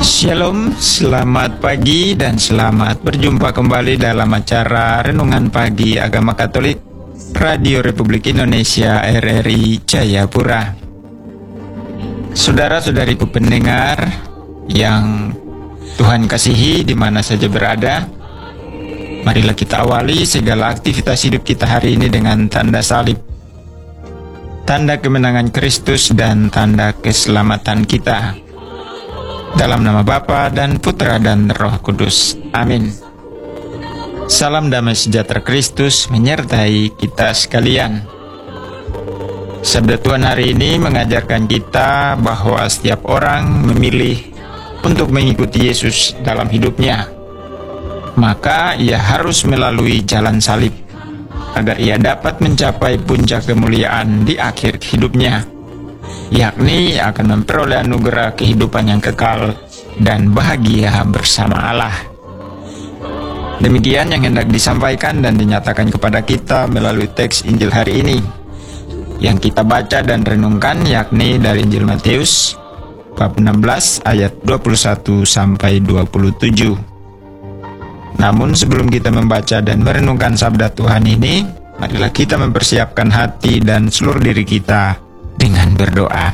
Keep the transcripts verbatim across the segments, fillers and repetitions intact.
Shalom, selamat pagi dan selamat berjumpa kembali dalam acara Renungan Pagi Agama Katolik Radio Republik Indonesia R R I Jayapura. Saudara-saudariku pendengar yang Tuhan kasihi di mana saja berada, marilah kita awali segala aktivitas hidup kita hari ini dengan tanda salib, tanda kemenangan Kristus dan tanda keselamatan kita. Dalam nama Bapa dan Putra dan Roh Kudus. Amin. Salam damai sejahtera Kristus menyertai kita sekalian. Sabda Tuhan hari ini mengajarkan kita bahwa setiap orang memilih untuk mengikuti Yesus dalam hidupnya. Maka ia harus melalui jalan salib agar ia dapat mencapai puncak kemuliaan di akhir hidupnya, yakni akan memperoleh anugerah kehidupan yang kekal dan bahagia bersama Allah. Demikian yang hendak disampaikan dan dinyatakan kepada kita melalui teks Injil hari ini yang kita baca dan renungkan, yakni dari Injil Matius bab enam belas ayat dua puluh satu sampai dua puluh tujuh. Namun sebelum kita membaca dan merenungkan sabda Tuhan ini, marilah kita mempersiapkan hati dan seluruh diri kita dengan berdoa.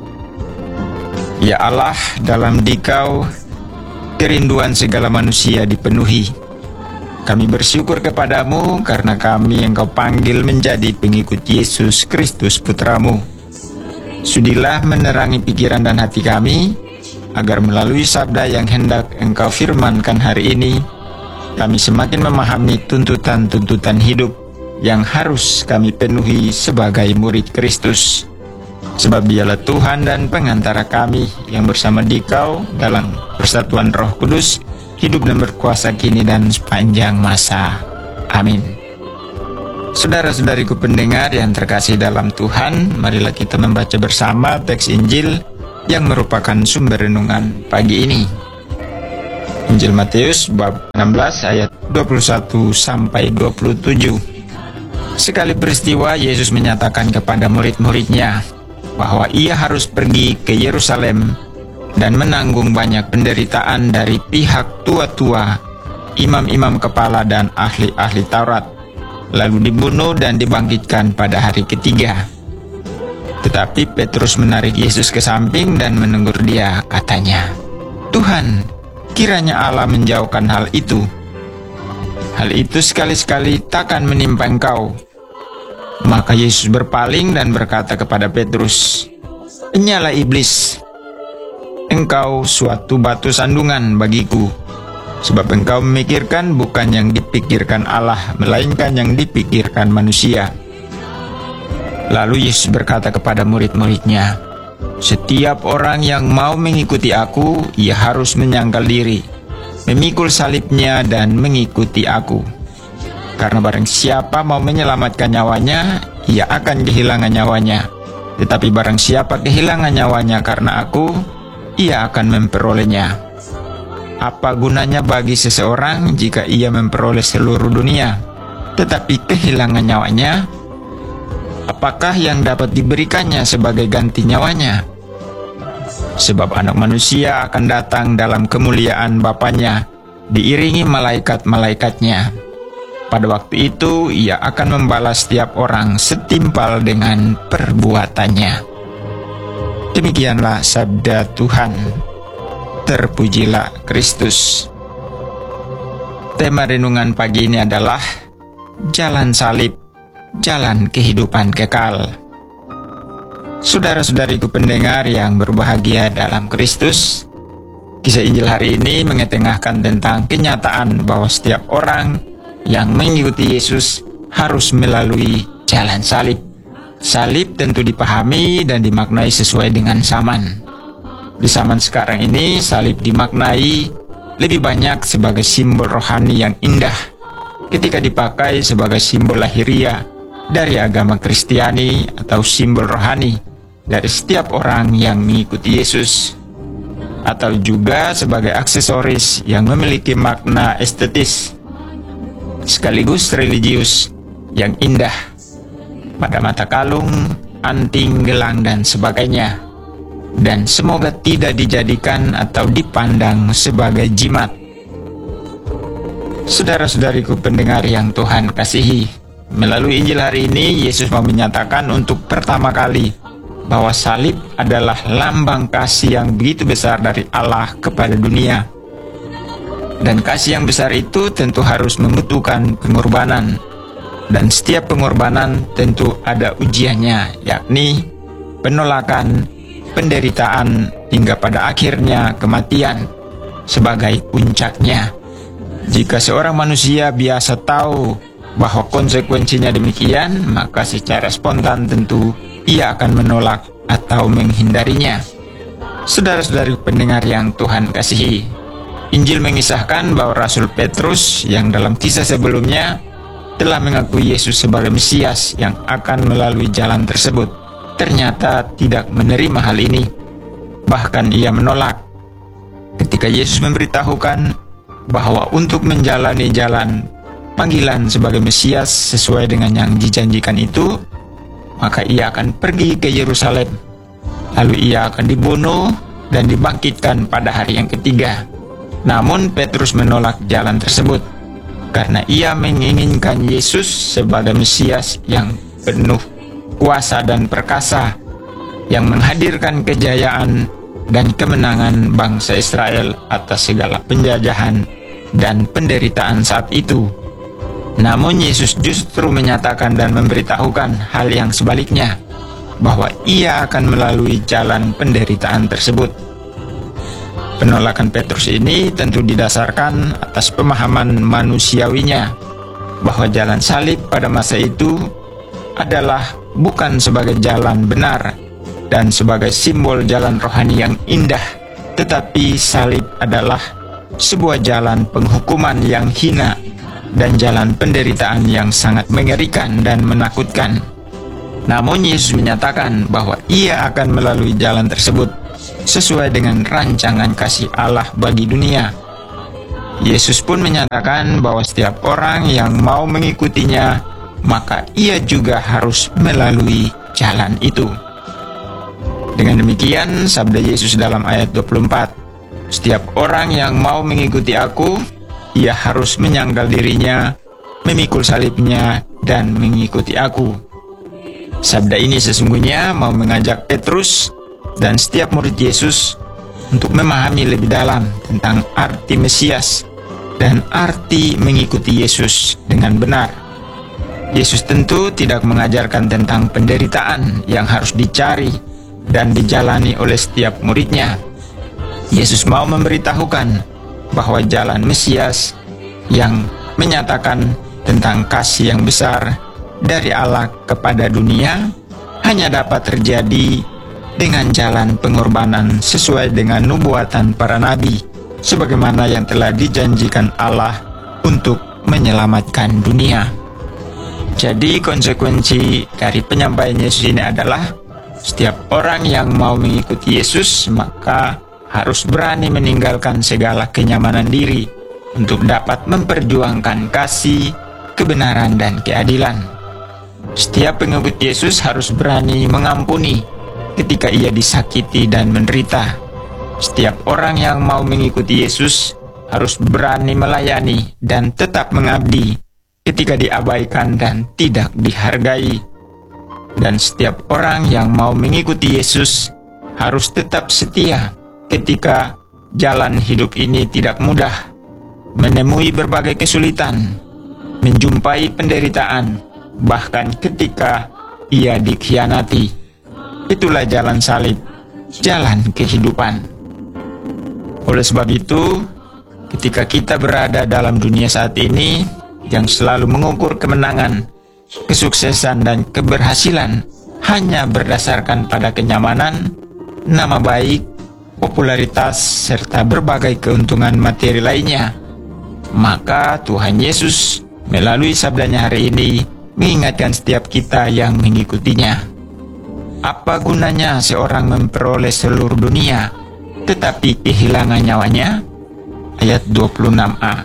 Ya Allah, dalam Dikau kerinduan segala manusia dipenuhi. Kami bersyukur kepadamu karena kami Engkau panggil menjadi pengikut Yesus Kristus Putramu. Sudilah menerangi pikiran dan hati kami, agar melalui sabda yang hendak Engkau firmankan hari ini, kami semakin memahami tuntutan-tuntutan hidup yang harus kami penuhi sebagai murid Kristus. Sebab Dialah Tuhan dan pengantara kami yang bersama Dikau dalam persatuan Roh Kudus, hidup dan berkuasa kini dan sepanjang masa. Amin. Saudara-saudariku pendengar yang terkasih dalam Tuhan, marilah kita membaca bersama teks Injil yang merupakan sumber renungan pagi ini. Injil Matius bab enam belas ayat dua puluh satu sampai dua puluh tujuh. Sekali peristiwa Yesus menyatakan kepada murid-muridnya bahwa ia harus pergi ke Yerusalem dan menanggung banyak penderitaan dari pihak tua-tua, imam-imam kepala dan ahli-ahli Taurat, lalu dibunuh dan dibangkitkan pada hari ketiga. Tetapi Petrus menarik Yesus ke samping dan menegur dia, katanya, "Tuhan, kiranya Allah menjauhkan hal itu. Hal itu sekali-sekali takkan menimpa Engkau." Maka Yesus berpaling dan berkata kepada Petrus, "Enyalah iblis, engkau suatu batu sandungan bagiku, sebab engkau memikirkan bukan yang dipikirkan Allah, melainkan yang dipikirkan manusia." Lalu Yesus berkata kepada murid-muridnya, "Setiap orang yang mau mengikuti aku, ia harus menyangkal diri, memikul salibnya dan mengikuti aku. Karena barang siapa mau menyelamatkan nyawanya, ia akan kehilangan nyawanya. Tetapi barang siapa kehilangan nyawanya karena aku, ia akan memperolehnya. Apa gunanya bagi seseorang jika ia memperoleh seluruh dunia, tetapi kehilangan nyawanya? Apakah yang dapat diberikannya sebagai ganti nyawanya? Sebab Anak Manusia akan datang dalam kemuliaan Bapanya, diiringi malaikat-malaikatnya. Pada waktu itu ia akan membalas setiap orang setimpal dengan perbuatannya." Demikianlah sabda Tuhan. Terpujilah Kristus. Tema renungan pagi ini adalah jalan salib, jalan kehidupan kekal. Saudara-saudariku pendengar yang berbahagia dalam Kristus, kisah Injil hari ini mengetengahkan tentang kenyataan bahwa setiap orang yang mengikuti Yesus harus melalui jalan salib. Salib tentu dipahami dan dimaknai sesuai dengan zaman. Di zaman sekarang ini, salib dimaknai lebih banyak sebagai simbol rohani yang indah ketika dipakai sebagai simbol lahiriah dari agama Kristiani atau simbol rohani dari setiap orang yang mengikuti Yesus, atau juga sebagai aksesoris yang memiliki makna estetis sekaligus religius yang indah pada mata kalung, anting, gelang, dan sebagainya. dan semoga tidak dijadikan atau dipandang sebagai jimat. Saudara-saudariku pendengar yang Tuhan kasihi, melalui Injil hari ini Yesus mau menyatakan untuk pertama kali bahwa salib adalah lambang kasih yang begitu besar dari Allah kepada dunia. Dan kasih yang besar itu tentu harus membutuhkan pengorbanan. Dan setiap pengorbanan tentu ada ujiannya, yakni penolakan, penderitaan, hingga pada akhirnya kematian sebagai puncaknya. Jika seorang manusia biasa tahu bahwa konsekuensinya demikian, maka secara spontan tentu ia akan menolak atau menghindarinya. Saudara-saudari pendengar yang Tuhan kasihi, Injil mengisahkan bahwa Rasul Petrus yang dalam kisah sebelumnya telah mengakui Yesus sebagai Mesias yang akan melalui jalan tersebut, ternyata tidak menerima hal ini. Bahkan ia menolak. Ketika Yesus memberitahukan bahwa untuk menjalani jalan panggilan sebagai Mesias sesuai dengan yang dijanjikan itu, maka ia akan pergi ke Yerusalem. Lalu ia akan dibunuh dan dibangkitkan pada hari yang ketiga. Namun Petrus menolak jalan tersebut karena ia menginginkan Yesus sebagai Mesias yang penuh kuasa dan perkasa, yang menghadirkan kejayaan dan kemenangan bangsa Israel atas segala penjajahan dan penderitaan saat itu. Namun Yesus justru menyatakan dan memberitahukan hal yang sebaliknya, bahwa ia akan melalui jalan penderitaan tersebut. Penolakan Petrus ini tentu didasarkan atas pemahaman manusiawinya, bahwa jalan salib pada masa itu adalah bukan sebagai jalan benar dan sebagai simbol jalan rohani yang indah, tetapi salib adalah sebuah jalan penghukuman yang hina dan jalan penderitaan yang sangat mengerikan dan menakutkan. Namun Yesus menyatakan bahwa ia akan melalui jalan tersebut sesuai dengan rancangan kasih Allah bagi dunia. Yesus pun menyatakan bahwa setiap orang yang mau mengikutinya, maka ia juga harus melalui jalan itu. Dengan demikian, sabda Yesus dalam ayat dua puluh empat, "Setiap orang yang mau mengikuti aku, ia harus menyangkal dirinya, memikul salibnya, dan mengikuti aku." Sabda ini sesungguhnya mau mengajak Petrus dan setiap murid Yesus untuk memahami lebih dalam tentang arti Mesias dan arti mengikuti Yesus dengan benar. Yesus tentu tidak mengajarkan tentang penderitaan yang harus dicari dan dijalani oleh setiap muridnya. Yesus mau memberitahukan bahwa jalan Mesias yang menyatakan tentang kasih yang besar dari Allah kepada dunia hanya dapat terjadi dengan jalan pengorbanan sesuai dengan nubuatan para nabi, sebagaimana yang telah dijanjikan Allah untuk menyelamatkan dunia. Jadi konsekuensi dari penyampaian Yesus ini adalah setiap orang yang mau mengikuti Yesus maka harus berani meninggalkan segala kenyamanan diri untuk dapat memperjuangkan kasih, kebenaran, dan keadilan. Setiap pengikut Yesus harus berani mengampuni ketika ia disakiti dan menderita. Setiap orang yang mau mengikuti Yesus harus berani melayani dan tetap mengabdi ketika diabaikan dan tidak dihargai. Dan setiap orang yang mau mengikuti Yesus harus tetap setia ketika jalan hidup ini tidak mudah, menemui berbagai kesulitan, menjumpai penderitaan, bahkan ketika ia dikhianati. Itulah jalan salib, jalan kehidupan. Oleh sebab itu, ketika kita berada dalam dunia saat ini yang selalu mengukur kemenangan, kesuksesan, dan keberhasilan hanya berdasarkan pada kenyamanan, nama baik, popularitas, serta berbagai keuntungan materi lainnya, maka Tuhan Yesus melalui sabdanya hari ini mengingatkan setiap kita yang mengikutinya. Apa gunanya seorang memperoleh seluruh dunia tetapi kehilangan nyawanya? Ayat dua puluh enam a.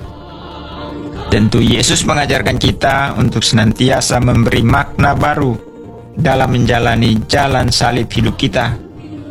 Tentu Yesus mengajarkan kita untuk senantiasa memberi makna baru dalam menjalani jalan salib hidup kita,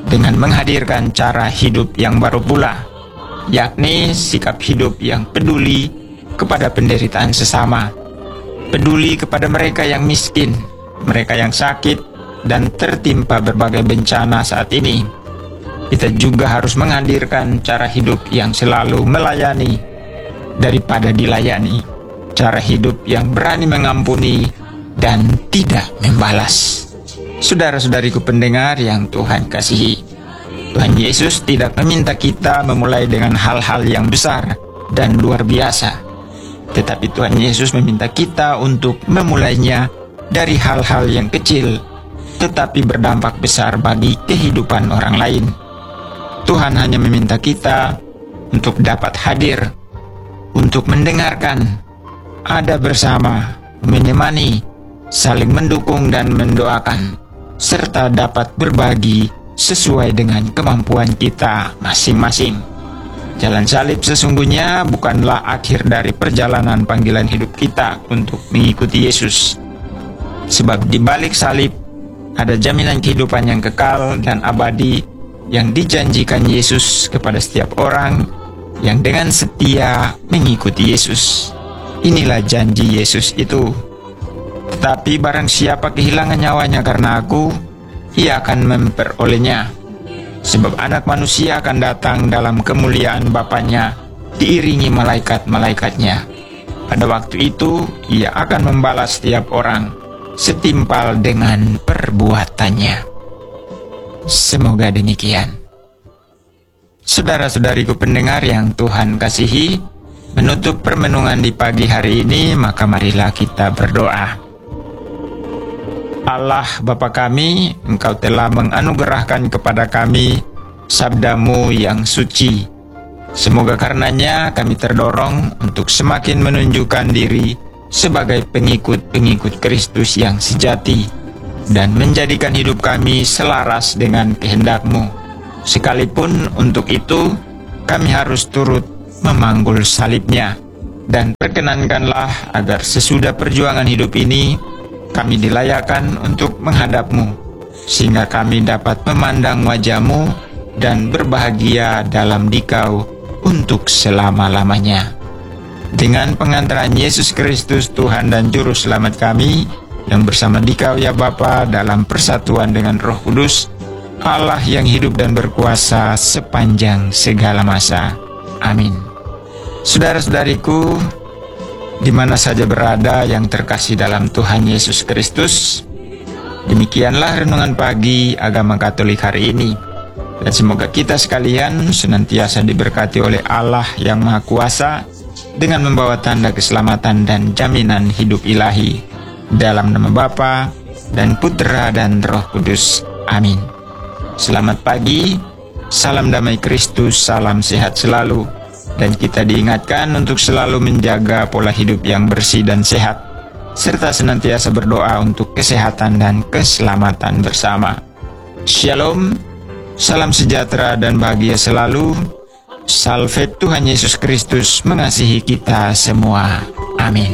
dengan menghadirkan cara hidup yang baru pula, yakni sikap hidup yang peduli kepada penderitaan sesama, peduli kepada mereka yang miskin, mereka yang sakit dan tertimpa berbagai bencana saat ini. Kita juga harus menghadirkan cara hidup yang selalu melayani daripada dilayani, cara hidup yang berani mengampuni dan tidak membalas. Saudara-saudariku pendengar yang Tuhan kasihi, Tuhan Yesus tidak meminta kita memulai dengan hal-hal yang besar dan luar biasa, tetapi Tuhan Yesus meminta kita untuk memulainya dari hal-hal yang kecil tetapi berdampak besar bagi kehidupan orang lain. Tuhan hanya meminta kita untuk dapat hadir, untuk mendengarkan, ada bersama, menemani, saling mendukung dan mendoakan, serta dapat berbagi sesuai dengan kemampuan kita masing-masing. Jalan salib sesungguhnya bukanlah akhir dari perjalanan panggilan hidup kita untuk mengikuti Yesus. Sebab di balik salib ada jaminan kehidupan yang kekal dan abadi yang dijanjikan Yesus kepada setiap orang yang dengan setia mengikuti Yesus. Inilah janji Yesus itu. Tetapi barang siapa kehilangan nyawanya karena aku, ia akan memperolehnya. Sebab anak manusia akan datang dalam kemuliaan Bapanya, diiringi malaikat-malaikatnya. Pada waktu itu, ia akan membalas setiap orang setimpal dengan perbuatannya. Semoga demikian. Saudara-saudariku pendengar yang Tuhan kasihi, menutup permenungan di pagi hari ini, maka marilah kita berdoa. Allah Bapa kami, Engkau telah menganugerahkan kepada kami sabda-Mu yang suci. Semoga karenanya kami terdorong untuk semakin menunjukkan diri sebagai pengikut-pengikut Kristus yang sejati dan menjadikan hidup kami selaras dengan kehendak-Mu. Sekalipun untuk itu kami harus turut memanggul salibnya, dan perkenankanlah agar sesudah perjuangan hidup ini kami dilayakkan untuk menghadap-Mu, sehingga kami dapat memandang wajah-Mu dan berbahagia dalam Dikau untuk selama-lamanya. Dengan pengantaran Yesus Kristus Tuhan dan Juru Selamat kami, yang bersama Dikau ya Bapa dalam persatuan dengan Roh Kudus, Allah yang hidup dan berkuasa sepanjang segala masa. Amin. Saudara-saudariku, di mana saja berada yang terkasih dalam Tuhan Yesus Kristus, demikianlah renungan pagi agama Katolik hari ini. Dan semoga kita sekalian senantiasa diberkati oleh Allah yang Maha Kuasa dengan membawa tanda keselamatan dan jaminan hidup ilahi. Dalam nama Bapa dan Putra dan Roh Kudus. Amin. Selamat pagi, salam damai Kristus, salam sehat selalu. Dan kita diingatkan untuk selalu menjaga pola hidup yang bersih dan sehat, serta senantiasa berdoa untuk kesehatan dan keselamatan bersama. Shalom, salam sejahtera dan bahagia selalu. Salve Tuhan Yesus Kristus mengasihi kita semua. Amin.